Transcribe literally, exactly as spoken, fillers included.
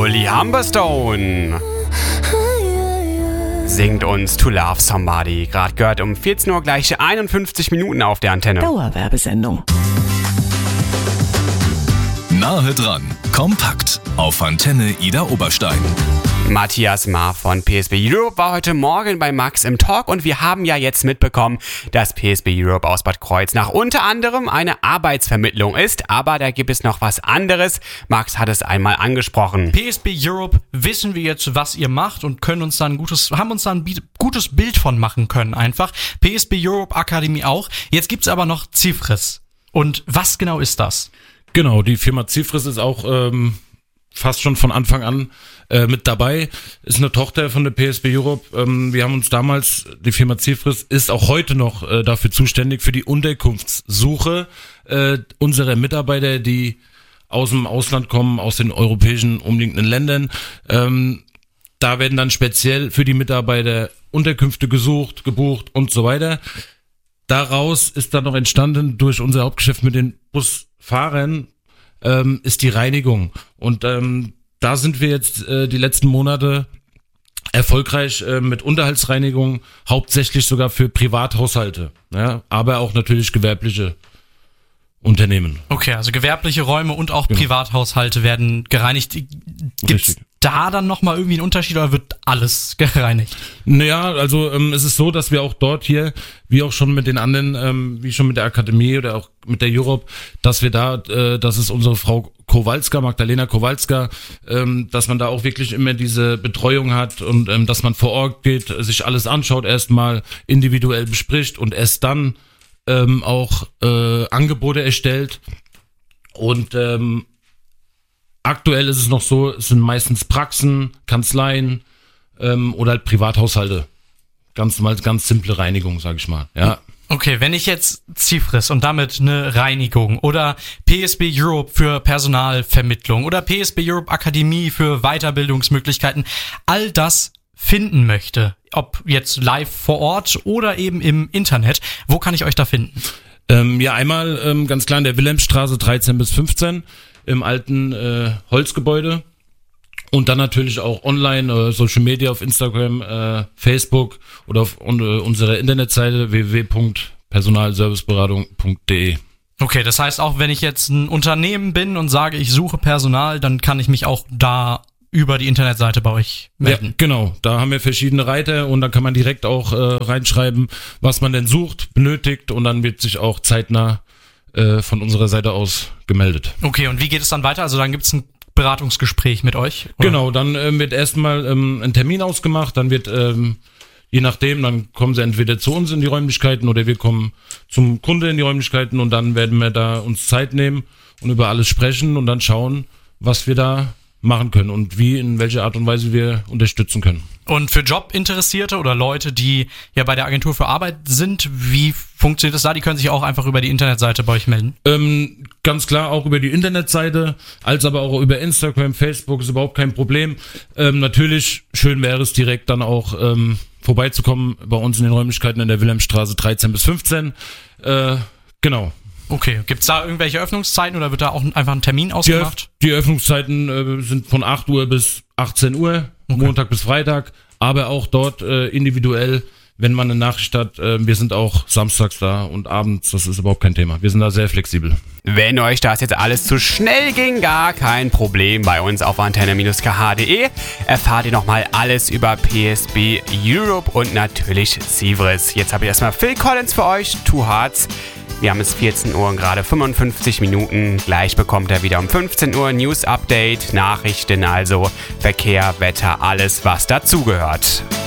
Uli Humberstone singt uns To Love Somebody. Gerade gehört um vierzehn Uhr gleich einundfünfzig Minuten auf der Antenne. Dauerwerbesendung. Nahe dran, kompakt auf Antenne Ida Oberstein. Matthias Mahr von P S B Europe war heute Morgen bei Max im Talk und wir haben ja jetzt mitbekommen, dass P S B Europe aus Bad Kreuznach unter anderem eine Arbeitsvermittlung ist, aber da gibt es noch was anderes. Max hat es einmal angesprochen. P S B Europe wissen wir jetzt, was ihr macht und können uns dann ein gutes, haben uns dann ein gutes Bild von machen können einfach. P S B Europe Akademie auch. Jetzt gibt's aber noch Cifris. Und was genau ist das? Genau, die Firma Cifris ist auch ähm, fast schon von Anfang an äh, mit dabei. Ist eine Tochter von der P S B Europe. Ähm, wir haben uns damals, die Firma Cifris ist auch heute noch äh, dafür zuständig, für die Unterkunftssuche äh, unserer Mitarbeiter, die aus dem Ausland kommen, aus den europäischen umliegenden Ländern. Ähm, da werden dann speziell für die Mitarbeiter Unterkünfte gesucht, gebucht und so weiter. Daraus ist dann noch entstanden durch unser Hauptgeschäft mit den Busfahrern, ähm, ist die Reinigung. Und ähm, da sind wir jetzt äh, die letzten Monate erfolgreich äh, mit Unterhaltsreinigung, hauptsächlich sogar für Privathaushalte, ja, aber auch natürlich gewerbliche Unternehmen. Okay, also gewerbliche Räume und auch Genau. Privathaushalte werden gereinigt. Gibt's Richtig. da dann nochmal irgendwie einen Unterschied oder wird alles gereinigt? Naja, also ähm, es ist so, dass wir auch dort hier, wie auch schon mit den anderen, ähm, wie schon mit der Akademie oder auch mit der Europe, dass wir da, äh, das ist unsere Frau Kowalska, Magdalena Kowalska, ähm, dass man da auch wirklich immer diese Betreuung hat und ähm, dass man vor Ort geht, sich alles anschaut, erstmal individuell bespricht und erst dann ähm, auch äh, Angebote erstellt. Und ähm, aktuell ist es noch so, es sind meistens Praxen, Kanzleien ähm, oder halt Privathaushalte. Ganz mal ganz simple Reinigung, sag ich mal. Ja. Okay, wenn ich jetzt Cifris und damit eine Reinigung oder P S B Europe für Personalvermittlung oder P S B Europe Akademie für Weiterbildungsmöglichkeiten, all das finden möchte, ob jetzt live vor Ort oder eben im Internet, wo kann ich euch da finden? Ähm, ja, einmal ähm, ganz klar in der Wilhelmstraße dreizehn bis fünfzehn im alten äh, Holzgebäude und dann natürlich auch online, äh, Social Media auf Instagram, äh, Facebook oder auf un- äh, unserer Internetseite w w w punkt personalserviceberatung punkt d e. Okay, das heißt auch, wenn ich jetzt ein Unternehmen bin und sage, ich suche Personal, dann kann ich mich auch da über die Internetseite bei euch melden. Ja, genau. Da haben wir verschiedene Reiter und da kann man direkt auch äh, reinschreiben, was man denn sucht, benötigt und dann wird sich auch zeitnah äh, von unserer Seite aus gemeldet. Okay, und wie geht es dann weiter? Also dann gibt's ein Beratungsgespräch mit euch? Oder? Genau, dann ähm, wird erstmal ähm, ein Termin ausgemacht, dann wird, ähm, je nachdem, dann kommen sie entweder zu uns in die Räumlichkeiten oder wir kommen zum Kunde in die Räumlichkeiten und dann werden wir da uns Zeit nehmen und über alles sprechen und dann schauen, was wir da machen können und wie, in welcher Art und Weise wir unterstützen können. Und für Jobinteressierte oder Leute, die ja bei der Agentur für Arbeit sind, wie funktioniert das da? Die können sich auch einfach über die Internetseite bei euch melden? Ähm, ganz klar auch über die Internetseite, als aber auch über Instagram, Facebook ist überhaupt kein Problem. Ähm, natürlich, schön wäre es direkt dann auch ähm, vorbeizukommen bei uns in den Räumlichkeiten in der Wilhelmstraße dreizehn bis fünfzehn. Äh, genau. Okay, gibt's da irgendwelche Öffnungszeiten oder wird da auch einfach ein Termin ausgemacht? Die, die Öffnungszeiten äh, sind von acht Uhr bis achtzehn Uhr, okay. Montag bis Freitag, aber auch dort äh, individuell, wenn man eine Nachricht hat, äh, wir sind auch samstags da und abends, das ist überhaupt kein Thema. Wir sind da sehr flexibel. Wenn euch das jetzt alles zu schnell ging, gar kein Problem. Bei uns auf antenne Bindestrich k h punkt d e erfahrt ihr nochmal alles über P S B Europe und natürlich Cifris. Jetzt habe ich erstmal Phil Collins für euch, Two Hearts. Wir haben es vierzehn Uhr und gerade fünfundfünfzig Minuten. Gleich bekommt er wieder um fünfzehn Uhr News Update, Nachrichten, also Verkehr, Wetter, alles was dazugehört.